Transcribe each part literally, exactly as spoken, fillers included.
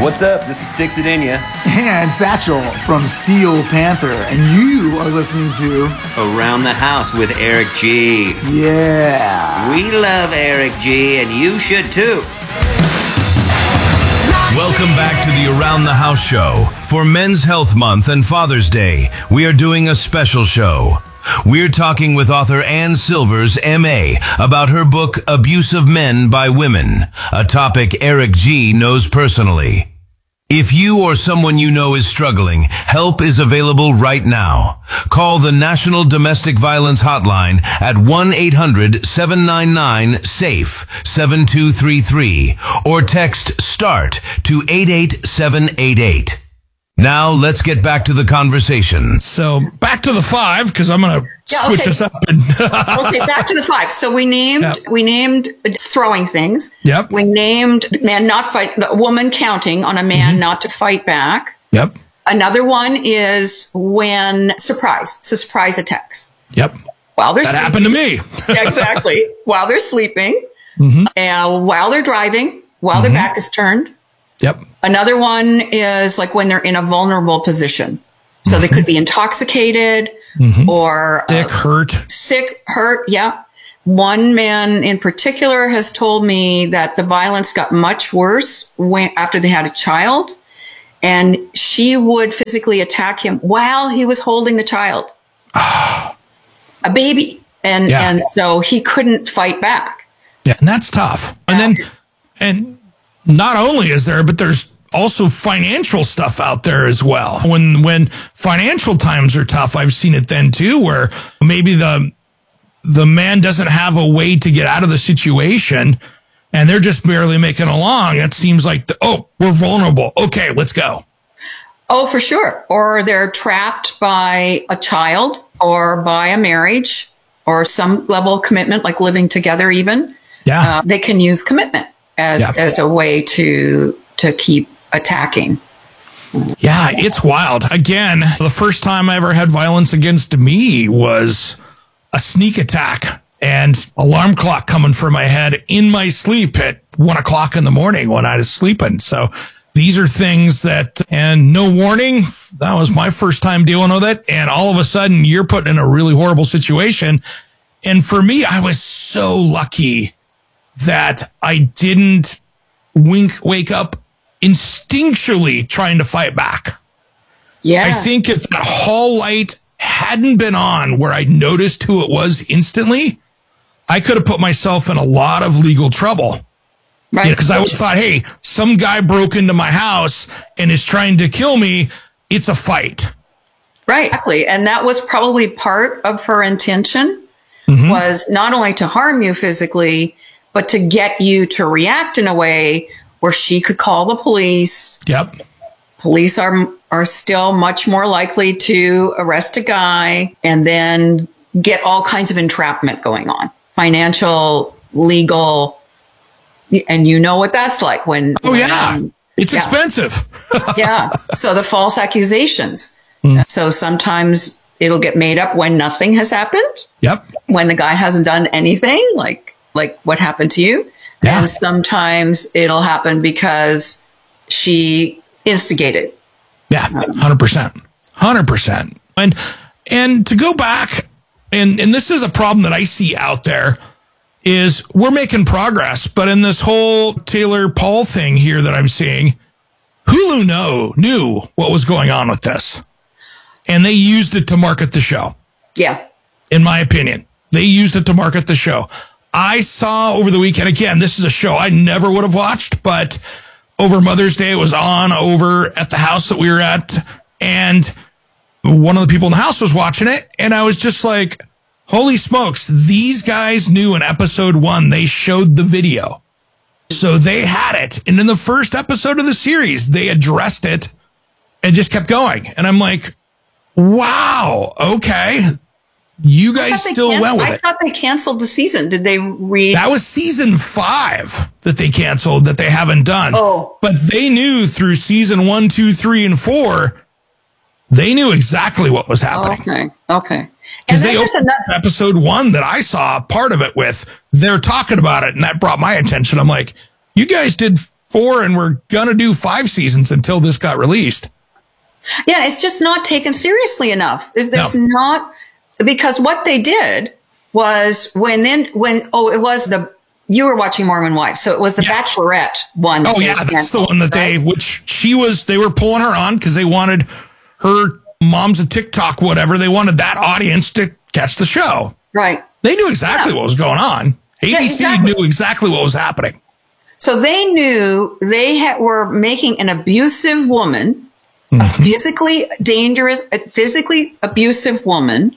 What's up? This is Stixidania. And Satchel from Steel Panther. And you are listening to Around the House with Eric G. Yeah. We love Eric G, and you should too. Welcome back to the Around the House show. For Men's Health Month and Father's Day, we are doing a special show. We're talking with author Ann Silvers, M A, about her book, Abuse of Men by Women, a topic Eric G knows personally. If you or someone you know is struggling, help is available right now. Call the National Domestic Violence Hotline at one eight hundred seven nine nine SAFE seven two three three or text START to eight eight seven eight eight. Now let's get back to the conversation. So back to the five, because I'm going to yeah, switch okay. us up. And okay, back to the five. So we named yep. we named throwing things. Yep. We named man not fight, a woman counting on a man mm-hmm. not to fight back. Yep. Another one is when surprise, surprise attacks. Yep. While they're that sleeping. happened to me. Yeah, exactly. While they're sleeping, mm-hmm. and while they're driving, while mm-hmm. their back is turned. Yep. Another one is like when they're in a vulnerable position. So mm-hmm. they could be intoxicated mm-hmm. or sick, uh, hurt. Sick, hurt. Yeah. One man in particular has told me that the violence got much worse when, after they had a child, and she would physically attack him while he was holding the child, a baby. And, yeah. and so he couldn't fight back. Yeah. And that's tough. And then, and not only is there, but there's also financial stuff out there as well. When when financial times are tough, I've seen it then too, where maybe the the man doesn't have a way to get out of the situation and they're just barely making along. It seems like, the, oh, we're vulnerable. Okay, let's go. Oh, for sure. Or they're trapped by a child or by a marriage or some level of commitment, like living together even. Yeah. Uh, they can use commitment as yeah. as a way to to keep attacking. Yeah, it's wild. Again, the first time I ever had violence against me was a sneak attack and alarm clock coming for my head in my sleep at one o'clock in the morning when I was sleeping. So these are things that, and no warning, that was my first time dealing with it. And all of a sudden you're put in a really horrible situation. And for me, I was so lucky that I didn't wink, wake up instinctually trying to fight back. Yeah. I think if that hall light hadn't been on where I noticed who it was instantly, I could have put myself in a lot of legal trouble. Right. Because I would have thought, hey, some guy broke into my house and is trying to kill me. It's a fight. Right. Exactly. And that was probably part of her intention mm-hmm. was not only to harm you physically, but to get you to react in a way where she could call the police. Yep. Police are are still much more likely to arrest a guy and then get all kinds of entrapment going on. Financial, legal, and you know what that's like when... Oh, when, yeah. Um, it's yeah. expensive. Yeah. So the false accusations. Mm. So sometimes it'll get made up when nothing has happened. Yep. When the guy hasn't done anything, like like what happened to you. Yeah. And sometimes it'll happen because she instigated. Yeah, one hundred percent. one hundred percent. And and to go back, and, and this is a problem that I see out there, is we're making progress. But in this whole Taylor Paul thing here that I'm seeing, Hulu know, knew what was going on with this. And they used it to market the show. Yeah. In my opinion. They used it to market the show. I saw over the weekend, again, this is a show I never would have watched, but over Mother's Day, it was on over at the house that we were at. And one of the people in the house was watching it. And I was just like, holy smokes, these guys knew in episode one, they showed the video. So they had it. And in the first episode of the series, they addressed it and just kept going. And I'm like, wow, okay. You guys still can- went with I it. I thought they canceled the season. Did they read? That was season five that they canceled that they haven't done. Oh. But they knew through season one, two, three, and four, they knew exactly what was happening. Okay. Okay. Because they opened another- episode one that I saw part of it with, they're talking about it, and that brought my attention. I'm like, you guys did four and we're going to do five seasons until this got released. Yeah, it's just not taken seriously enough. There's, there's No. not, because what they did was when then, when, oh, it was the, you were watching Mormon Wives. So it was the Yeah. Bachelorette one. Oh, yeah, that's the one that they, right? which she was, they were pulling her on because they wanted her mom's a TikTok, whatever. They wanted that audience to catch the show. Right. They knew exactly Yeah. what was going on. A B C Yeah, exactly. knew exactly what was happening. So they knew they had, were making an abusive woman, a physically dangerous, a physically abusive woman,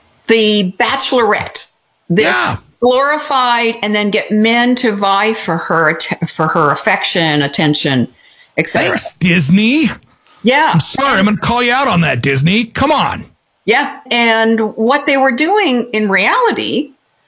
the Bachelorette. This Yeah. glorified, and then get men to vie for her, for her affection, attention, et cetera. Thanks, Disney. Yeah. Sorry, I'm going to call you out on that, Disney. Come on. Yeah. And what they were doing in reality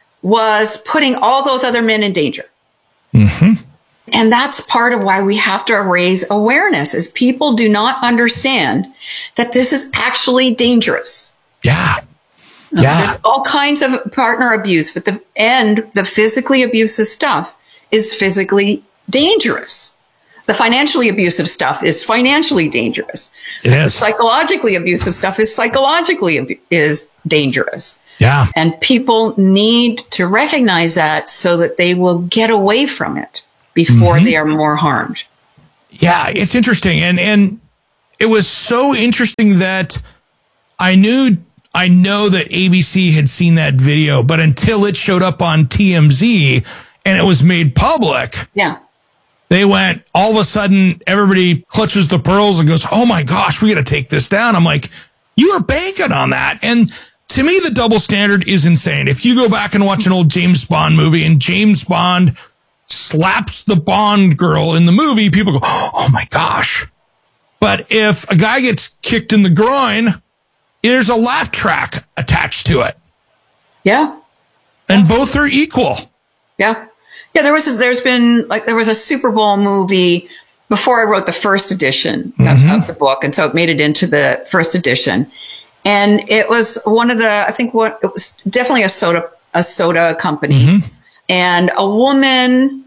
was putting all those other men in danger. Mm-hmm. And that's part of why we have to raise awareness, is people do not understand that this is actually dangerous. Yeah. Yeah. There's all kinds of partner abuse, but the and the physically abusive stuff is physically dangerous. The financially abusive stuff is financially dangerous. It The is. psychologically abusive stuff is psychologically ab- is dangerous. Yeah. And people need to recognize that so that they will get away from it before Mm-hmm. they are more harmed. Yeah, it's interesting. And and it was so interesting that I knew I know that A B C had seen that video, but until it showed up on T M Z and it was made public, Yeah. they went, all of a sudden, everybody clutches the pearls and goes, oh my gosh, we got to take this down. I'm like, you were banking on that. And to me, the double standard is insane. If you go back and watch an old James Bond movie and James Bond slaps the Bond girl in the movie, people go, oh my gosh. But if a guy gets kicked in the groin, there's a laugh track attached to it. Yeah. And both are equal. Yeah. Yeah. There was, there's been like, there was a Super Bowl movie before I wrote the first edition of, Mm-hmm. of the book. And so it made it into the first edition. And it was one of the, I think what it was definitely a soda, a soda company. Mm-hmm. And a woman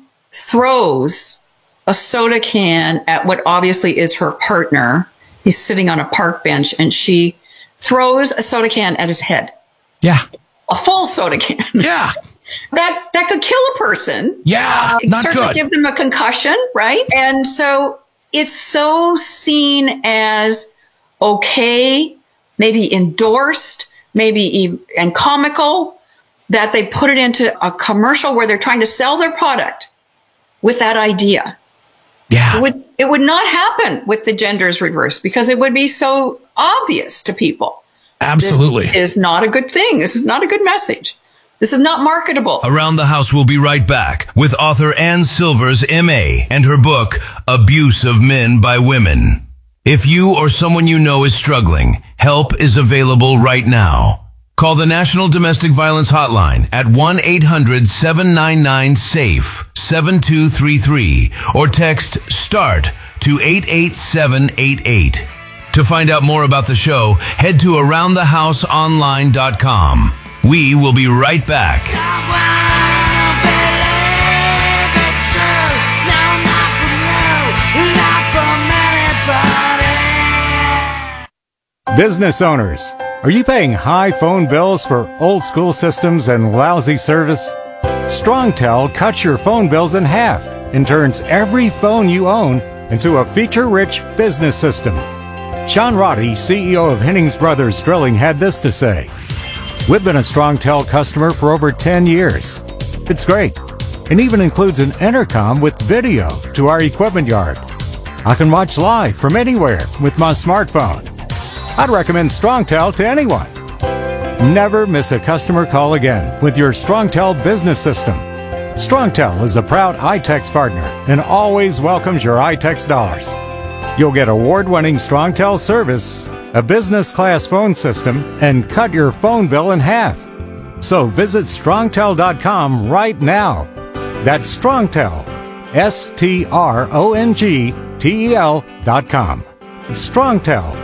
throws a soda can at what obviously is her partner. He's sitting on a park bench and she throws a soda can at his head, Yeah. a full soda can. Yeah. that, that could kill a person. Yeah. It Not certainly good. give them a concussion, right? And so it's so seen as okay, maybe endorsed, maybe e- and comical, that they put it into a commercial where they're trying to sell their product with that idea. Yeah. It would, it would not happen with the genders reversed because it would be so obvious to people. Absolutely. This is not a good thing. This is not a good message. This is not marketable. Around the House will be right back with author Ann Silvers, M A, and her book, Abuse of Men by Women. If you or someone you know is struggling, help is available right now. Call the National Domestic Violence Hotline at one eight hundred seven nine nine SAFE seven two three three or text START to eight eight seven eight eight. To find out more about the show, head to around the house online dot com. We will be right back. Business owners, are you paying high phone bills for old school systems and lousy service? StrongTel cuts your phone bills in half and turns every phone you own into a feature-rich business system. Sean Roddy, C E O of Hennings Brothers Drilling, had this to say. We've been a StrongTel customer for over ten years. It's great, and even includes an intercom with video to our equipment yard. I can watch live from anywhere with my smartphone. I'd recommend StrongTel to anyone. Never miss a customer call again with your StrongTel business system. StrongTel is a proud iTex partner and always welcomes your iTex dollars. You'll get award-winning StrongTel service, a business-class phone system, and cut your phone bill in half. So visit strongtel dot com right now. That's StrongTel, S T R O N G T E L dot com. StrongTel.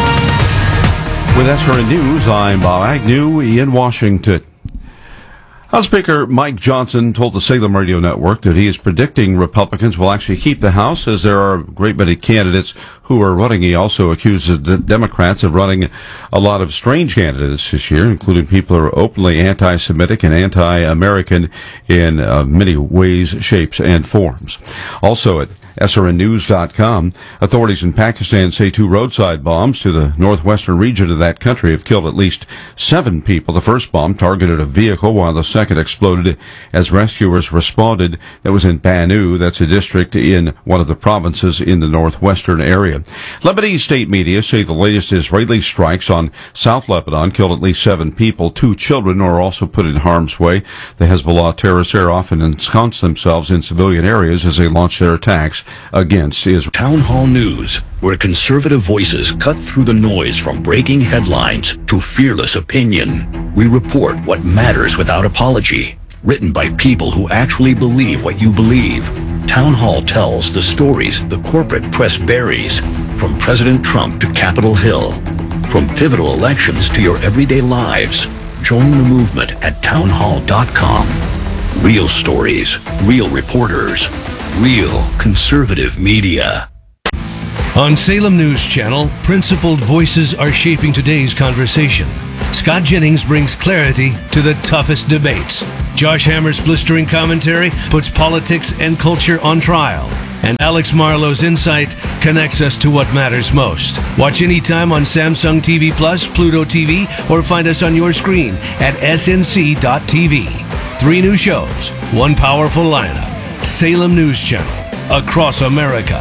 With S R N News, I'm Bob Agnew in Washington. House Speaker Mike Johnson told the Salem Radio Network that he is predicting Republicans will actually keep the House, as there are a great many candidates who are running. He also accuses the Democrats of running a lot of strange candidates this year, including people who are openly anti-Semitic and anti-American in uh, many ways, shapes, and forms. Also at S R N news dot com, authorities in Pakistan say two roadside bombs to the northwestern region of that country have killed at least seven people. The first bomb targeted a vehicle, while the second exploded as rescuers responded. That was in Banu. That's a district in one of the provinces in the northwestern area. Lebanese state media say the latest Israeli strikes on South Lebanon killed at least seven people. Two children are also put in harm's way. The Hezbollah terrorists there often ensconce themselves in civilian areas as they launch their attacks against Israel. Town Hall News, where conservative voices cut through the noise from breaking headlines to fearless opinion. We report what matters without apology. Written by people who actually believe what you believe. Town Hall tells the stories the corporate press buries, from President Trump to Capitol Hill. From pivotal elections to your everyday lives. Join the movement at town hall dot com. Real stories, real reporters, real conservative media. On Salem News Channel, principled voices are shaping today's conversation. Scott Jennings brings clarity to the toughest debates. Josh Hammer's blistering commentary puts politics and culture on trial. And Alex Marlowe's insight connects us to what matters most. Watch anytime on Samsung T V Plus, Pluto T V, or find us on your screen at S N C dot T V. Three new shows, one powerful lineup. Salem News Channel, across America.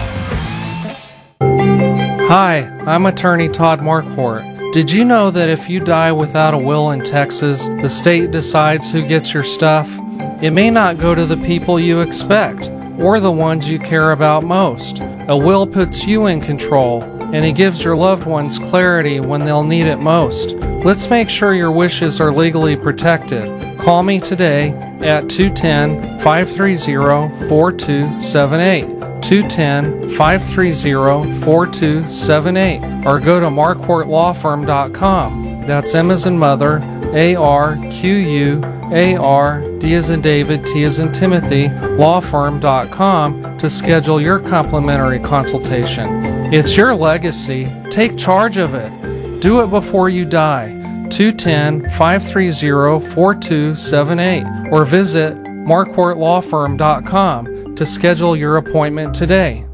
Hi, I'm attorney Todd Marquardt. Did you know that if you die without a will in Texas, the state decides who gets your stuff? It may not go to the people you expect, or the ones you care about most. A will puts you in control, and it gives your loved ones clarity when they'll need it most. Let's make sure your wishes are legally protected. Call me today at two one zero, five three zero, four two seven eight. two one zero, five three zero, four two seven eight, or go to marquardt law firm dot com. That's M as in mother, A R Q U A R, D as in David, T as in Timothy, law firm dot com to schedule your complimentary consultation. It's your legacy. Take charge of it. Do it before you die. two one zero, five three zero, four two seven eight, or visit marquardt law firm dot com to schedule your appointment today.